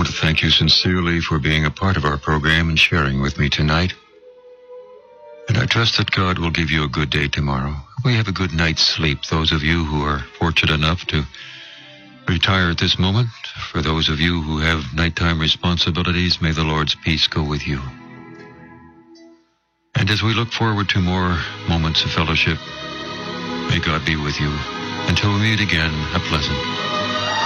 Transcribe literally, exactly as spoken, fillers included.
want to thank you sincerely for being a part of our program and sharing with me tonight. And I trust that God will give you a good day tomorrow. We have a good night's sleep, those of you who are fortunate enough to retire at this moment. For those of you who have nighttime responsibilities, may the Lord's peace go with you. And as we look forward to more moments of fellowship, may God be with you. Until we meet again, a pleasant